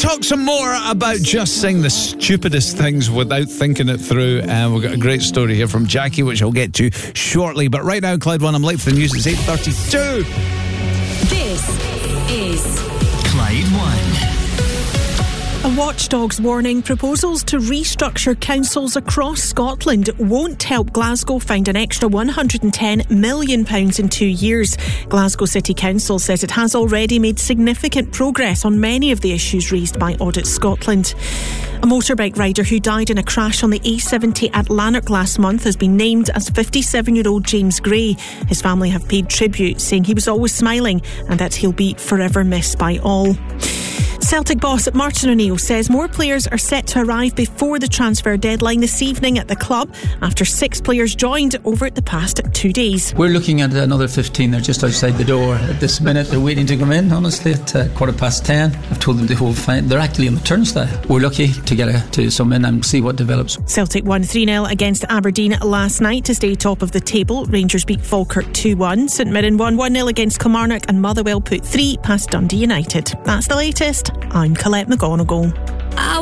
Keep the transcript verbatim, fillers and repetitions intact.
talk some more about just saying the stupidest things without thinking it through. And we've got a great story here from Jackie, which I'll get to shortly. But right now, Clyde One, I'm late for the news. It's eight thirty-two. This is Clyde One. A watchdog's warning: proposals to restructure councils across Scotland won't help Glasgow find an extra one hundred ten million pounds in two years. Glasgow City Council says it has already made significant progress on many of the issues raised by Audit Scotland. A motorbike rider who died in a crash on the A seventy at Lanark last month has been named as fifty-seven-year-old James Gray. His family have paid tribute, saying he was always smiling and that he'll be forever missed by all. Celtic boss Martin O'Neill says more players are set to arrive before the transfer deadline this evening at the club after six players joined over the past two days. We're looking at another fifteen. They're just outside the door at this minute. They're waiting to come in, honestly, at uh, quarter past ten. I've told them to hold fine. They're actually on the turnstile. We're lucky to get a, to some in and see what develops. Celtic won three nil against Aberdeen last night to stay top of the table. Rangers beat Falkirk two one. St Mirren won one nil against Kilmarnock, and Motherwell put three past Dundee United. That's the latest. I'm Colette McGonigal.